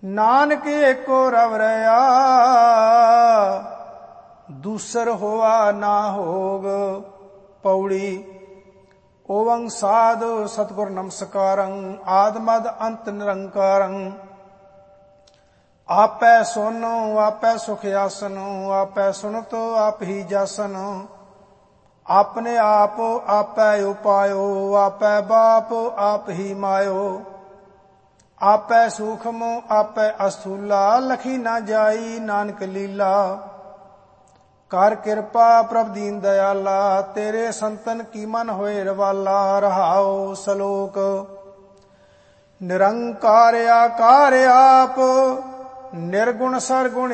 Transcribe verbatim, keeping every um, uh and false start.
नानक एको रव रया, दूसर होवा ना होग। पौड़ी। ओवं साध सतगुर नमस्कारं, आदमद अंत निरंकारं। आपै सोनो आपै सुख आसनो, आपै सुनतो आप ही जासन। अपने आप आपै उपायो, आपै बाप आप ही मायो। आपै सूखम आपै अस्थूला, लखी ना जाई नानक लीला। कर किरपा प्रभ दीन दयाला, तेरे संतन की मन होए रवाला। रहाओ सलोक। निरंकार आकार आप, निर्गुण सरगुण